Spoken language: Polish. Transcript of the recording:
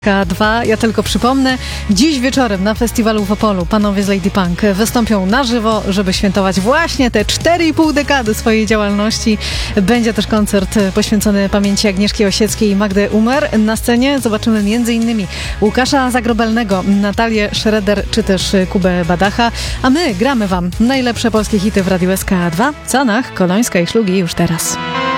K2. Ja tylko przypomnę, dziś wieczorem na festiwalu w Opolu panowie z Lady Punk wystąpią na żywo, żeby świętować właśnie te 4,5 dekady swojej działalności. Będzie też koncert poświęcony pamięci Agnieszki Osieckiej i Magdy Umer. Na scenie zobaczymy m.in. Łukasza Zagrobelnego, Natalię Schroeder czy też Kubę Badacha. A my gramy wam najlepsze polskie hity w Radiu SK2. W Canach, Kolońska i Szlugi już teraz.